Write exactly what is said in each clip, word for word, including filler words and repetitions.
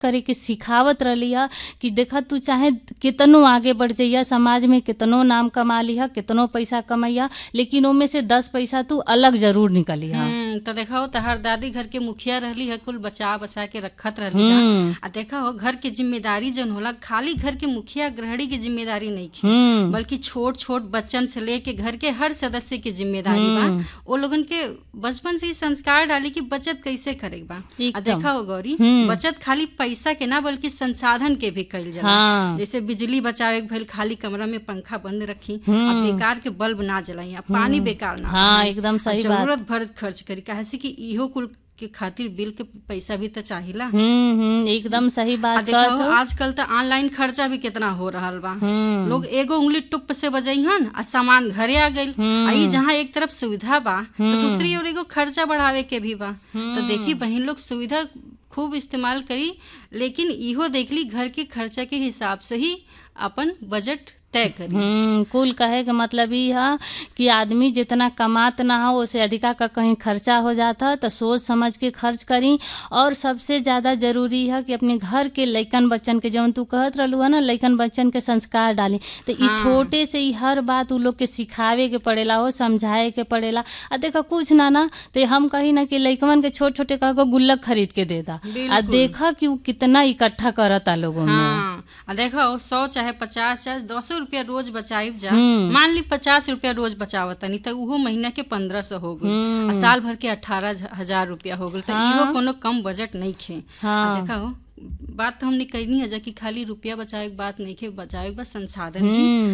करे के सिखावत रहली है कि देखा तू चाहे कितनो आगे बढ़ जाइया, समाज में कितनो नाम कमा लिया, कितनो पैसा कमैया, लेकिन ओमे से दस पैसा तू अलग जरूर निकली है। तो देखा हो तहार दादी घर के मुखिया रहली है, कुल बचा बचा के रखत रहली है। आ देखा हो घर के जिम्मेदारी जन होला खाली घर के मुखिया गृहणी की जिम्मेदारी नहीं थी, बल्कि छोट छोट बच्चन से लेके घर के हर सदस्य की जिम्मेदारी बा। वो लोगन के बचपन से ही संस्कार डाली कि बचत कैसे करे बा। आ देखा हो गौरी, बचत खाली पैसा के ना बल्कि संसाधन के भी कइल जाला। हाँ। जैसे बिजली बचावे भइल, खाली कमरा में पंखा बंद रखी, अब बेकार के बल्ब ना जलाई, पानी बेकार ना, हाँ, एकदम सही बात। जरूरत भर खर्च करी, काहे से कि इहो कुल के खातिर बिल के पैसा भी तो चाहिला। हम्म एकदम सही बात। देखो आजकल तो ऑनलाइन खर्चा भी कितना हो रहा बा। लोग एगो उंगली टुप से बजाइहन आ सामान घरे आ गइल। आई जहाँ एक तरफ सुविधा बा तो दूसरी ओर एगो खर्चा बढ़ावे के भी बा। तो देखी बहन लोग सुविधा खूब इस्तेमाल करी, लेकिन इहो देखली घर के खर्चा के हिसाब से ही अपन बजट तय करी। हम्म कुल कहे का मतलब ये है कि आदमी जितना कमात ना हो उससे अधिका का कहीं खर्चा हो जाता, तो सोच समझ के खर्च करी। और सबसे ज्यादा जरूरी है कि अपने घर के लइकन बच्चन के, जौन तू कहत रहलू है ना, लइकन बच्चन के संस्कार डाली। तो हाँ। ई छोटे से ही हर बात उ लोग के सिखावे के पड़ेला, हो समझाए के पड़ेला। आ देखा कुछ ना ना तो हम कही ना कि लइकवन के छोटे छोटे कह को गुल्लक खरीद के दे दा, आ देखा कि उ कितना इकट्ठा करता लोगों में। हाँ। देखो सौ चाहे पचास चाहे दो सौ रुपया रोज बचाइब जा, मान ली पचास रुपया रोज बचावत नहीं तो उहो महीना के पंद्रह सौ हो गई, साल भर के अठारह हजार रुपया हो गई। तो हाँ। इहो कोनो कम बजट नहीं खे। हाँ। देखा हो बात तो हमने कहनी है जा कि खाली रुपया बचावे के बात नहीं खे, बचावे के बस संसाधन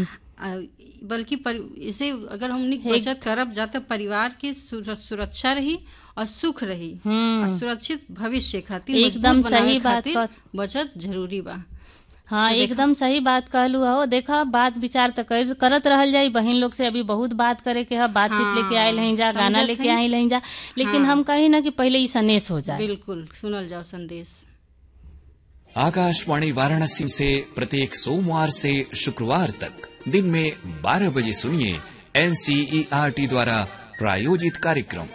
की, बल्कि इसे अगर हमने बचत करब जाते परिवार की सुरक्षा रही और सुख रही और सुरक्षित भविष्य खातिर एकदम सही बात, बचत जरूरी बा। हाँ एकदम सही बात कहलू हो। देखा बात विचार तो कर, करत रहल जाई बहन लोग से, अभी बहुत बात करे के है, बातचीत हाँ, लेके आयल हैं जा, गाना लेके आयल हैं जा, लेकिन हाँ। हम कही ना कि पहले ही संदेश हो जाए। बिल्कुल सुनल जाओ संदेश। आकाशवाणी वाराणसी से प्रत्येक सोमवार से शुक्रवार तक दिन में बारह बजे सुनिए एनसीईआरटी द्वारा प्रायोजित कार्यक्रम।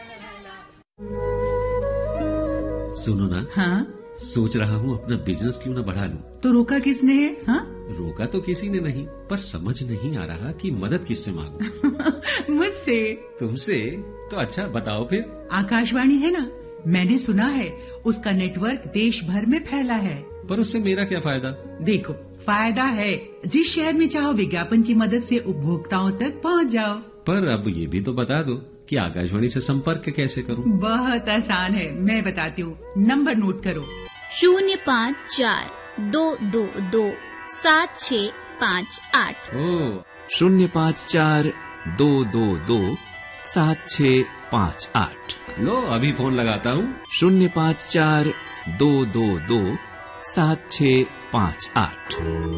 सुनो ना। हाँ? सोच रहा हूँ अपना बिजनेस क्यों न बढ़ा लूं। तो रोका किसने है? हाँ? रोका तो किसी ने नहीं, पर समझ नहीं आ रहा कि मदद किससे मांगूं। मुझसे। तुमसे? तो अच्छा बताओ फिर। आकाशवाणी है ना, मैंने सुना है उसका नेटवर्क देश भर में फैला है। पर उससे मेरा क्या फायदा? देखो फायदा है, जिस शहर में चाहो विज्ञापन की मदद से उपभोक्ताओं तक पहुँच जाओ। पर अब ये भी तो बता दो कि आकाशवाणी से संपर्क कैसे करूं? बहुत आसान है, मैं बताती हूँ, नंबर नोट करो। शून्य पाँच चार दो दो दो सात छः पाँच आठ। ओ शून्य पाँच चार दो दो दो सात छः पाँच आठ। लो अभी फोन लगाता हूँ। शून्य पाँच चार दो दो दो सात छः पाँच आठ।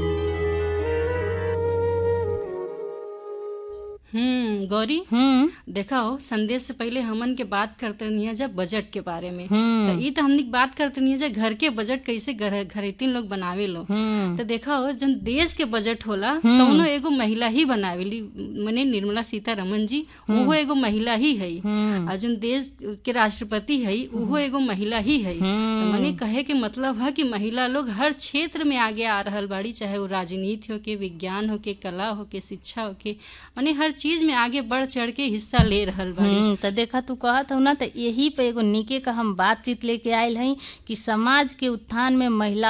हम्म गौरी, हम्म देखा हो संदेश से पहले हमन के बात करते नहीं है जब बजट के बारे में। तो ये तो हमने बात करते नहीं है जब घर के बजट कैसे घरेतीन लोग बनावे लो। तो देखा हो जन देश के बजट होला तो उन्हों एगो महिला ही बनावेली, मने निर्मला सीतारमन जी, वो एगो महिला ही है। और जन देश के राष्ट्रपति है वो एगो महिला ही है। तो मने कहे के मतलब है कि महिला लोग हर क्षेत्र में आगे आ रहल बाड़ी, चाहे वो राजनीति हो के, विज्ञान हो के, कला हो के, शिक्षा हो के, मने हर चीज में आगे बढ़ चढ़ के हिस्सा ले रहल बाड़ी। तो देखा तू कहत हो ना, तो यही पे एगो निके का हम बातचीत लेके आयल हैं कि समाज के उत्थान में महिला